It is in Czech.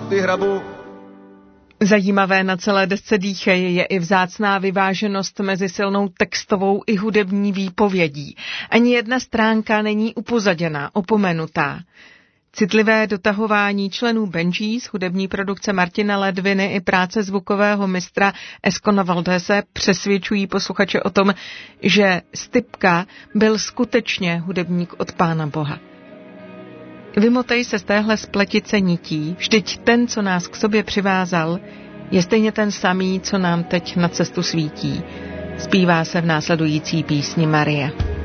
ty hrabu. Zajímavé na celé desce Dýchej je i vzácná vyváženost mezi silnou textovou i hudební výpovědí. Ani jedna stránka není upozaděná, opomenutá. Citlivé dotahování členů Benjís, hudební produkce Martina Ledviny i práce zvukového mistra Eskona Valdese přesvědčují posluchače o tom, že Stipka byl skutečně hudebník od Pána Boha. Vymotej se z téhle spletice nití, vždyť ten, co nás k sobě přivázal, je stejně ten samý, co nám teď na cestu svítí. Zpívá se v následující písni Marie.